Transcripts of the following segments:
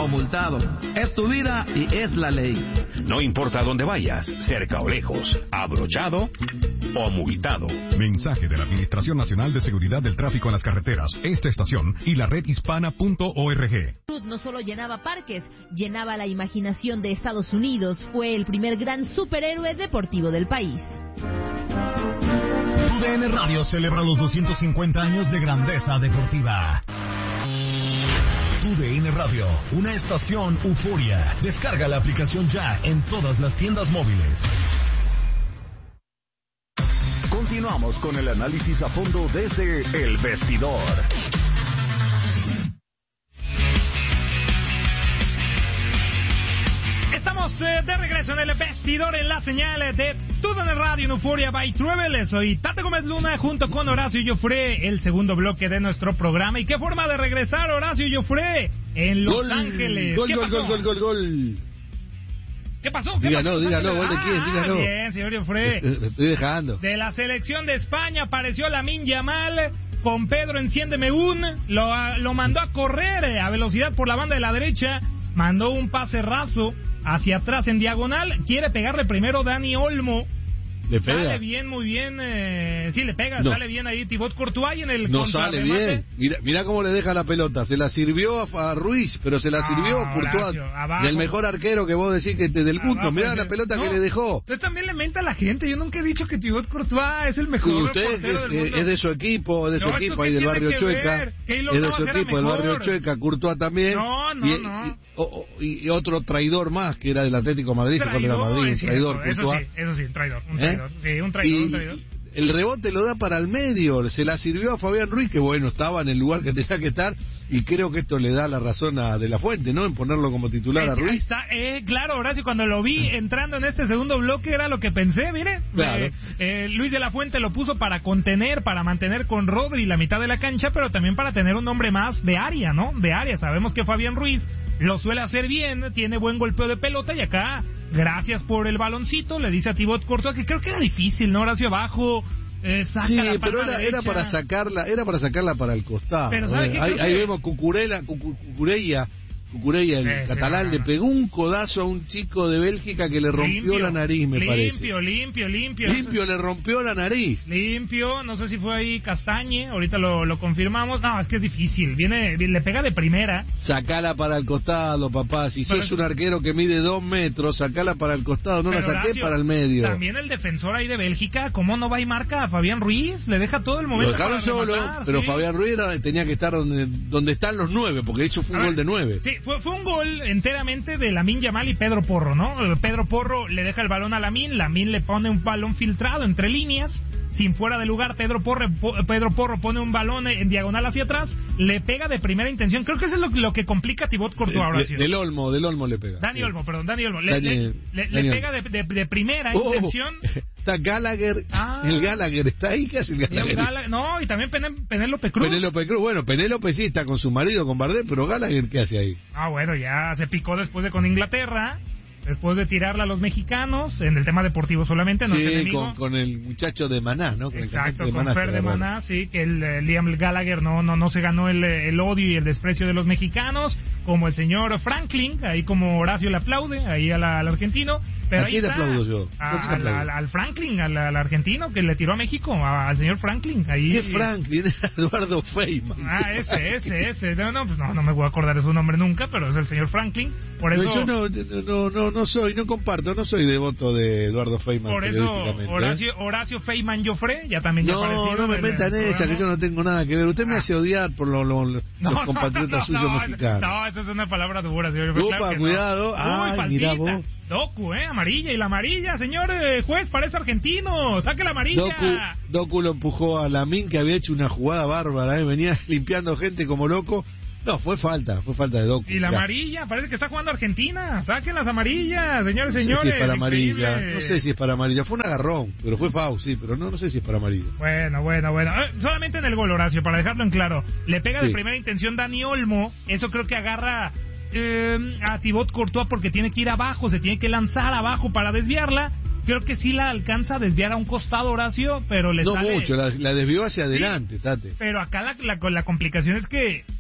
multado. Es tu vida y es la ley. No importa dónde vayas, cerca o lejos, abrochado o multado. Mensaje de la Administración Nacional de Seguridad del Tráfico en las Carreteras, esta estación y la redhispana.org. No solo llenaba parques, llenaba la imaginación de Estados Unidos. Fue el primer gran superhéroe deportivo del país. TUDN Radio celebra los 250 años de grandeza deportiva. TUDN Radio, una estación euforia. Descarga la aplicación ya en todas las tiendas móviles. Continuamos con el análisis a fondo desde El Vestidor. Estamos de regreso en El Vestidor en la señal de TUDN Radio en Euphoria by Travel. Soy Tate Gómez Luna junto con Horacio Joffre, el segundo bloque de nuestro programa. ¿Y qué forma de regresar, Horacio Joffre? En Los Ángeles. Gol. ¿Qué pasó? Dígalo, ¿gol de quién? Dígalo. Bien, señor Joffre. Me estoy dejando. De la selección de España apareció Lamine Yamal con Pedro Enciéndeme lo mandó a correr a velocidad por la banda de la derecha, mandó un pase raso hacia atrás en diagonal, quiere pegarle primero Dani Olmo. Le pega. Sale bien, muy bien, sí le pega, no. Sale bien ahí Thibaut Courtois en el no sale bien, mira cómo le deja la pelota, se la sirvió a Ruiz, pero se la sirvió a Courtois, del mejor arquero que vos decís que del mundo, mirá la pelota que le dejó. Usted también le menta a la gente, yo nunca he dicho que Thibaut Courtois es el mejor portero del mundo. Es de su equipo, ahí del barrio Chueca, es de su equipo del barrio Chueca, Courtois también, y otro traidor más que era del Atlético de Madrid, se fue de la Madrid, un traidor, Courtois. Eso sí, un traidor, sí, un traidor. El rebote lo da para el medio, se la sirvió a Fabián Ruiz, que bueno, estaba en el lugar que tenía que estar, y creo que esto le da la razón a De La Fuente, ¿no? En ponerlo como titular a Ruiz. Ahí está, claro, Horacio, cuando lo vi entrando en este segundo bloque era lo que pensé, mire. Claro. Luis De La Fuente lo puso para contener, para mantener con Rodri la mitad de la cancha, pero también para tener un hombre más de área, ¿no? De área, sabemos que Fabián Ruiz lo suele hacer bien, tiene buen golpeo de pelota y acá, gracias por el baloncito, le dice a Thibaut Courtois, que creo que era difícil, ¿no? Horacio abajo, saca sí, la pero era para sacarla para el costado. Pero ¿sabe qué? Ahí vemos Cucurella, el catalán, le pegó un codazo a un chico de Bélgica que le rompió la nariz, me parece. Limpio. Le rompió la nariz. Limpio, no sé si fue ahí Castañe, ahorita lo confirmamos. No, es que es difícil, le pega de primera. Sacala para el costado, papá. Si sos un arquero que mide 2 metros, sacala para el costado, no la saqué, Horacio, para el medio. También el defensor ahí de Bélgica, ¿cómo no va y marca a Fabián Ruiz? Le deja todo el momento. Lo dejaron solo, pero ¿sí? Fabián Ruiz tenía que estar donde están los 9, porque eso fue un gol de 9. Sí, fue un gol enteramente de Lamine Yamal y Pedro Porro, ¿no? Pedro Porro le deja el balón a Lamine le pone un balón filtrado entre líneas, sin fuera de lugar. Pedro Porro pone un balón en diagonal hacia atrás, le pega de primera intención. Creo que eso es lo que complica a Thibaut Courtois. Del Olmo le pega. Dani Olmo. Le pega de primera intención. Está Gallagher, el Gallagher está ahí, ¿qué hace el Gallagher? No, y también Penélope Cruz. Bueno, Penélope sí está con su marido, con Bardet, pero Gallagher, ¿qué hace ahí? Bueno, ya se picó después de con Inglaterra, después de tirarla a los mexicanos, en el tema deportivo solamente, no es enemigo. Con el muchacho de Maná, ¿no? Exacto, con Fer de Maná, sí, que el Liam Gallagher no se ganó el odio y el desprecio de los mexicanos, como el señor Franklin, ahí como Horacio le aplaude, ahí al argentino. Pero ¿a quién le aplaudo yo? Al Franklin, al argentino que le tiró a México, al señor Franklin. Ahí, ¿qué Franklin? Eduardo Feynman. Ese. No me voy a acordar de su nombre nunca, pero es el señor Franklin. Por eso... Yo no soy devoto de Eduardo Feynman. Por eso Horacio Feynman Joffre, ya también ya apareció. No me metan esa, que yo no tengo nada que ver. Usted me hace odiar por los compatriotas suyos mexicanos. No, esa es una palabra dura, señor. Upa, cuidado. Mira vos. Doku, amarilla, y la amarilla, señor juez, parece argentino, saque la amarilla. Doku lo empujó a Lamine, que había hecho una jugada bárbara, venía limpiando gente como loco. No, fue falta de Doku. Y la amarilla, parece que está jugando Argentina, saquen las amarillas, señores. No sé si es para amarilla, no sé si es para amarilla, fue un agarrón, pero fue foul, sí, pero no sé si es para amarilla. Bueno, solamente en el gol, Horacio, para dejarlo en claro, le pega de primera intención Dani Olmo, eso creo que agarra a Thibaut Courtois porque tiene que ir abajo, se tiene que lanzar abajo para desviarla. Creo que sí la alcanza a desviar a un costado, Horacio, pero le sale... No mucho, la desvió hacia adelante, sí, Tate. Pero acá la complicación es que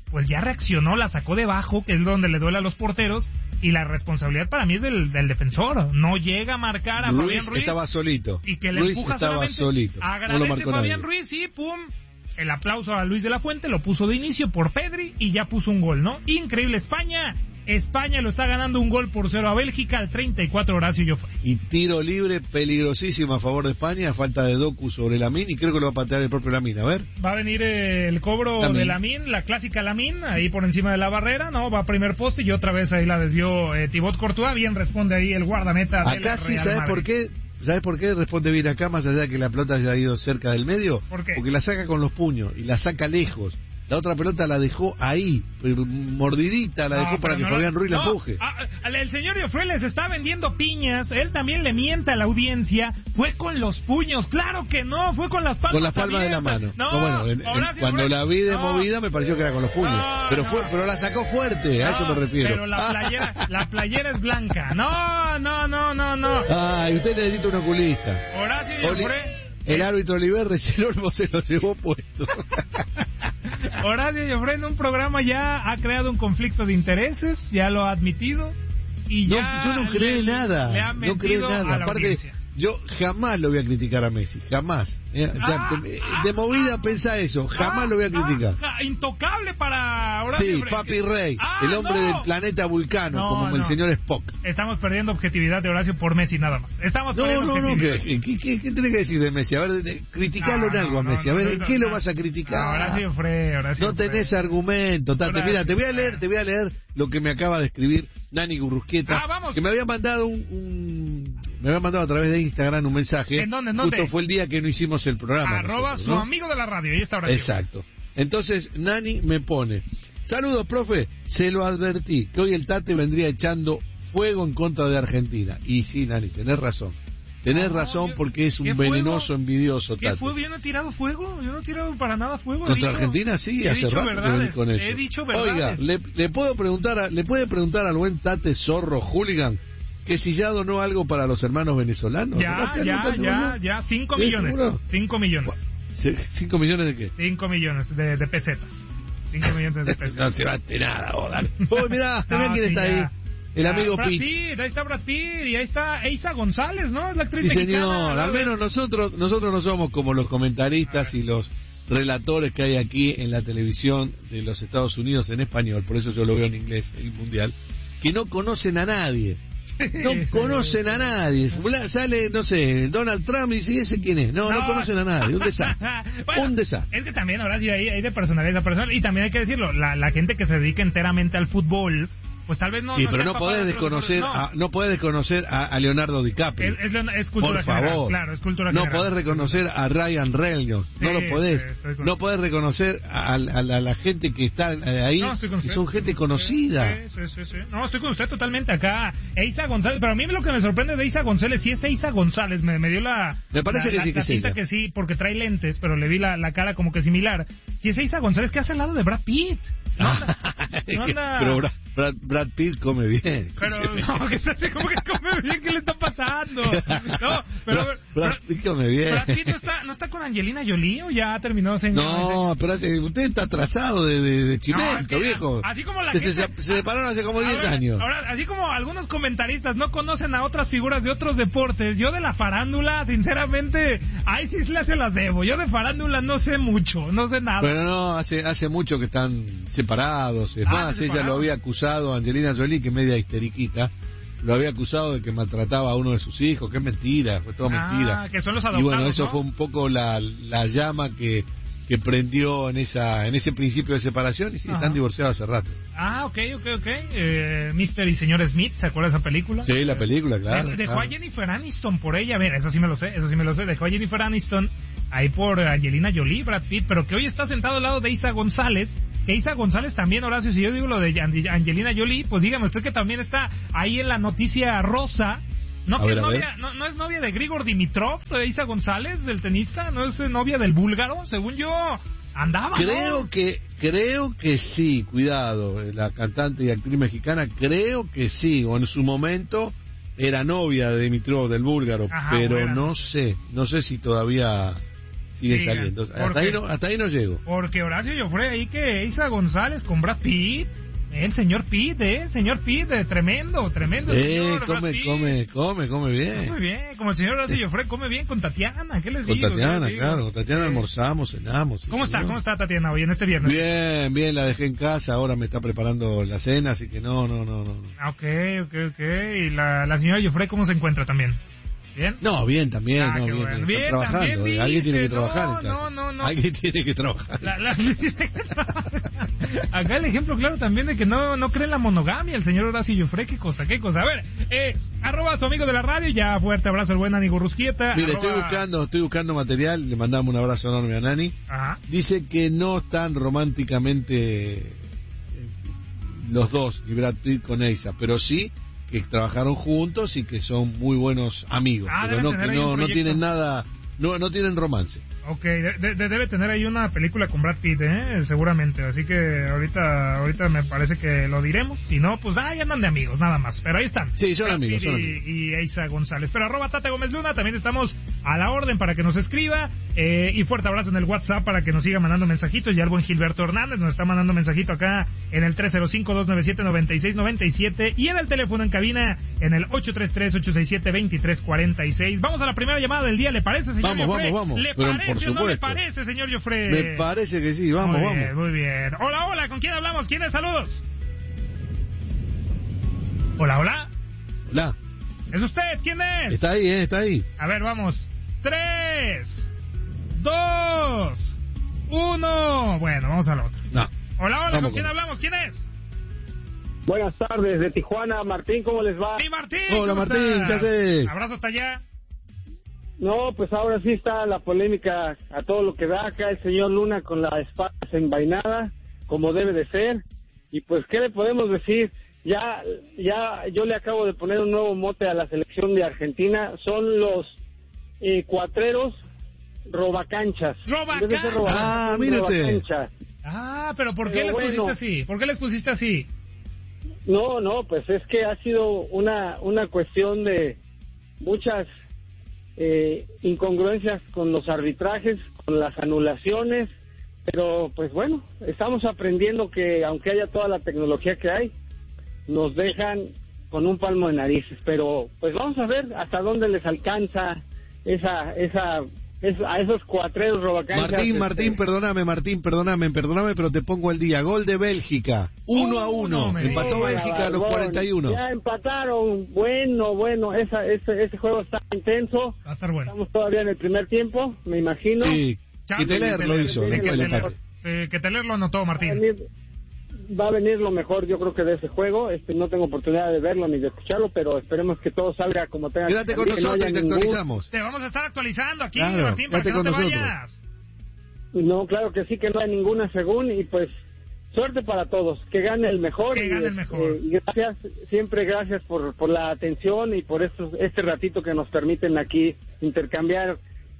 pues ya reaccionó, la sacó debajo, que es donde le duele a los porteros, y la responsabilidad para mí es del defensor. No llega a marcar a Fabián Ruiz. Estaba solito. Y que le Luis empuja estaba solamente. solito. Agradece no Fabián nadie. Ruiz y pum, el aplauso a Luis de la Fuente, lo puso de inicio por Pedri y ya puso un gol, ¿no? Increíble. España lo está ganando 1-0 a Bélgica al 34, Horacio Joffre. Y tiro libre peligrosísimo a favor de España, falta de Doku sobre Lamine, y creo que lo va a patear el propio Lamine. A ver. Va a venir el cobro de Lamine, la clásica Lamine, ahí por encima de la barrera, ¿no? Va a primer poste y otra vez ahí la desvió Thibaut Courtois. Bien responde ahí el guardameta del Acá sí, Real ¿sabes Madrid. por qué? ¿Sabes por qué responde bien acá, más allá de que la pelota haya ido cerca del medio? ¿Por qué? Porque la saca con los puños y la saca lejos. La otra pelota la dejó ahí, mordidita, la dejó para que Fabián Ruiz la empuje. El señor Joffre les está vendiendo piñas, él también le miente a la audiencia. Fue con los puños, claro que no, fue con las palmas. Con la palma de la mano. Cuando la vi de movida me pareció que era con los puños. Pero la sacó fuerte, a eso me refiero. Pero la playera es blanca. No. Ay, usted necesita un oculista. Horacio Joffre. El árbitro Oliver recién se lo llevó puesto. Horacio Joffre en un programa ya ha creado un conflicto de intereses, ya lo ha admitido y ya yo no creo nada. Le ha mentido a la Aparte, audiencia. yo jamás lo voy a criticar a Messi, jamás. De movida pensá eso, jamás lo voy a criticar. Intocable para Horacio Sí, Joffre. Papi Rey, el hombre del planeta Vulcano, como el señor Spock. Estamos perdiendo objetividad de Horacio por Messi nada más. Estamos perdiendo objetividad. ¿Qué tenés que decir de Messi? A ver, criticarlo en algo a Messi. A ver, ¿en qué lo vas a criticar? Horacio Joffre. No tenés argumento. Mira, te voy a leer lo que me acaba de escribir Nani Gurrusquieta, que me había mandado me había mandado a través de Instagram un mensaje. ¿En dónde? Justo fue el día que no hicimos el programa. @ su amigo de la radio, ahí está Horacio. Exacto. Entonces Nani me pone: saludos, profe, se lo advertí que hoy el Tate vendría echando fuego en contra de Argentina. Y sí, Nani, tenés razón. Tenés razón, porque es un venenoso envidioso, Tate. ¿Qué fuego? Yo no he tirado fuego, yo no he tirado para nada fuego. Contra Argentina sí, hace rato que venís con eso. He dicho verdades. Oiga, le puede preguntar al buen Tate Zorro Hooligan que si ya donó algo para los hermanos venezolanos. Ya, 5 millones. ¿Seguro? 5 millones. ¿5 millones de qué? 5 millones de pesetas. 5 millones de pesetas. No se va a nada, dale. Mirá quién está ahí. El amigo Brad Pitt. Ahí está Brad Pitt y ahí está Eiza González, ¿no? Es la actriz mexicana. Señor, al menos nosotros no somos como los comentaristas y los relatores que hay aquí en la televisión de los Estados Unidos en español, por eso yo lo veo en inglés, el mundial, que no conocen a nadie. No conocen a nadie. Sale, no sé, Donald Trump y dice, ¿ese quién es? No conocen a nadie. Un desastre. Bueno, un desastre. Es que también, Horacio, hay de personalidad a personal. Y también hay que decirlo, la gente que se dedica enteramente al fútbol, pues tal vez no. Sí, pero no podés desconocer a Leonardo DiCaprio. Es cultura por favor. General, claro, es cultura no general. Podés reconocer a Ryan Reynolds. Sí, no lo podés. No podés reconocer a la gente que está ahí, que son gente conocida. Sí. No, estoy con usted totalmente acá. Eiza González, pero a mí lo que me sorprende de Eiza González, si es Eiza González, me dio Me parece que sí que es ella. Que sí, porque trae lentes, pero le vi la cara como que similar. Si es Eiza González, ¿qué hace al lado de Brad Pitt? Pero Brad Pitt come bien. Pero ¿cómo que come bien? ¿Qué le está pasando? No, pero Brad Pitt come bien. Brad Pitt no está con Angelina Jolie o ya terminó No, pero usted está atrasado de chimento, viejo. Así como se separaron hace como 10 años. Ahora, así como algunos comentaristas no conocen a otras figuras de otros deportes, yo de la farándula, sinceramente, ahí sí se las debo. Yo de farándula no sé mucho, no sé nada. Pero no, hace mucho que están separados. Es más, ella lo había acusado, Angelina Jolie, que media histeriquita, lo había acusado de que maltrataba a uno de sus hijos, que es mentira, fue todo mentira. Que son los adoptados, y bueno, eso ¿no? fue un poco la llama que prendió en ese principio de separación, y sí, están divorciados hace rato. Ok. Mr. y señor Smith, ¿se acuerda de esa película? Sí, la película, claro. Dejó a Jennifer Aniston por ella, a ver, eso sí me lo sé, dejó a Jennifer Aniston ahí por Angelina Jolie, Brad Pitt, pero que hoy está sentado al lado de Eiza González, que Eiza González también, Horacio, si yo digo lo de Angelina Jolie, pues dígame usted que también está ahí en la noticia rosa. No es novia de Grigor Dimitrov, de Eiza González, del tenista, no es novia del búlgaro, según yo andaba. Creo que sí, cuidado, la cantante y actriz mexicana, creo que sí, o en su momento era novia de Dimitrov, del búlgaro, pero no sé si todavía sigue saliendo. Hasta ahí no llego. Porque Horacio Joffre ahí que Eiza González con Brad Pitt. El señor Pitt, tremendo. Come bien. Muy bien, como el señor Horacio Joffre come bien con Tatiana, ¿qué les digo? Con Tatiana, claro, con Tatiana almorzamos, cenamos. ¿Cómo está Tatiana hoy en este viernes? Bien, la dejé en casa, ahora me está preparando la cena, así que no. Ok. ¿Y la señora Joffre cómo se encuentra también? ¿Bien? No, bien también, bien. Bueno. Bien, trabajando. También alguien tiene que trabajar en casa. No. Alguien tiene que trabajar. Acá el ejemplo claro también de que no cree en la monogamia el señor Horacio Joffre. ¿Qué cosa? A ver, arroba a su amigo de la radio. Ya, fuerte abrazo al buen Nani Gurrusquieta. Mire, estoy buscando material. Le mandamos un abrazo enorme a Nani. Ajá. Dice que no están románticamente los dos, y Brad Pitt con Eiza, pero sí que trabajaron juntos y que son muy buenos amigos, pero no tienen nada, no tienen romance. Ok, debe tener ahí una película con Brad Pitt, seguramente, así que ahorita me parece que lo diremos, si no, pues ya andan de amigos, nada más, pero ahí están. Sí, son Brad amigos, Pitt y Eiza González, pero arroba Tata Gómez Luna, también estamos a la orden para que nos escriba, y fuerte abrazo en el WhatsApp para que nos siga mandando mensajitos, ya el buen Gilberto Hernández nos está mandando mensajito acá en el 305-297-9697 y en el teléfono en cabina en el 833-867-2346. Vamos a la primera llamada del día, ¿le parece, señor Joffre? Vamos. ¿Le Pero parece por o no le supuesto. parece, señor Joffre? Me parece que sí, vamos. Muy bien. Hola, ¿con quién hablamos? ¿Quién es? Saludos. Hola. ¿Es usted? ¿Quién es? Está ahí. A ver, vamos. 3, 2, 1. Bueno, vamos al otro. No. Hola, ¿con quién hablamos? ¿Quién es? Buenas tardes, de Tijuana. Martín, ¿cómo les va? Sí, Martín. Hola, Martín, ¿qué haces? Abrazo hasta allá. No, pues ahora sí está la polémica a todo lo que da acá el señor Luna con la espada desenvainada, como debe de ser. Y pues, ¿qué le podemos decir? Ya yo le acabo de poner un nuevo mote a la selección de Argentina. Son los cuatreros robacanchas. Mírate. Pero ¿por qué pusiste así? ¿Por qué les pusiste así? No, pues es que ha sido una cuestión de muchas incongruencias con los arbitrajes, con las anulaciones, pero pues bueno, estamos aprendiendo que aunque haya toda la tecnología que hay, nos dejan con un palmo de narices, pero pues vamos a ver hasta dónde les alcanza a esos cuatreros robacanchas. Martín, perdóname, pero te pongo al día. Gol de Bélgica, 1-1, empató Bélgica a los 41. Ya empataron, bueno, ese juego está intenso. Va a estar bueno. Estamos todavía en el primer tiempo, me imagino. Sí, Keteler lo hizo. Keteler lo anotó, Martín. Va a venir lo mejor, yo creo que de ese juego. No tengo oportunidad de verlo ni de escucharlo, pero esperemos que todo salga como tenga. Quédate con nosotros y te actualizamos. Te vamos a estar actualizando aquí, claro, Martín, para que no te vayas. No, claro que sí, que no hay ninguna según, y pues suerte para todos, que gane el mejor. Y gracias, siempre gracias por la atención y por este ratito que nos permiten aquí intercambiar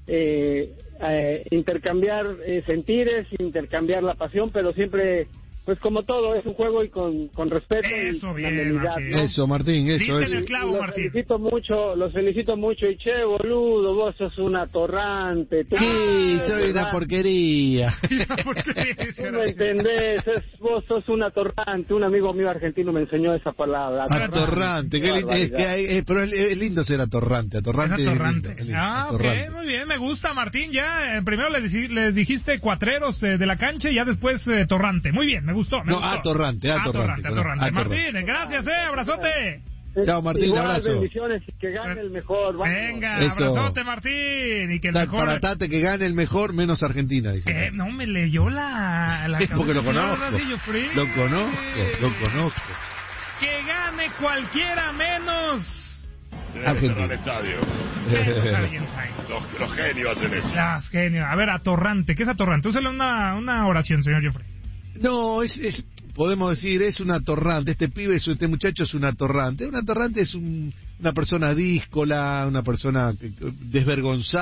sentires, intercambiar la pasión, pero siempre, pues como todo, es un juego y con respeto. Eso, y bien, amenidad, Martín. ¿no? Eso, Martín, eso. El clavo, los Martín. los felicito mucho, y che, boludo, vos sos un atorrante. Sí, soy una porquería. Tú me entendés, vos sos un atorrante. Un amigo mío argentino me enseñó esa palabra. Atorrante, pero es lindo ser atorrante. Atorrante. Ok, muy bien, me gusta, Martín. Ya, primero les dijiste cuatreros de la cancha y ya después torrante. Muy bien, me gustó. Atorrante. Martín, gracias, abrazote. Chao, Martín, igual, abrazo. Bendiciones y que gane el mejor. Vamos. Venga, eso. abrazote, Martín. Y que el mejor. Para Tate, que gane el mejor, menos Argentina, dice. No me leyó la porque lo conozco. Lo conozco. Que gane cualquiera menos Argentina. Al estadio. Los genios hacen eso. Las genios. A ver, atorrante. ¿Qué es atorrante? Úsale una oración, señor Joffre. No, podemos decir, es un atorrante. Este muchacho es un atorrante. Un atorrante es una persona díscola, una persona desvergonzada.